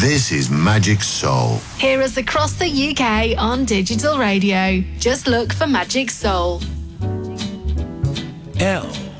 This is Magic Soul. Hear us across the UK on digital radio. Just look for Magic Soul. L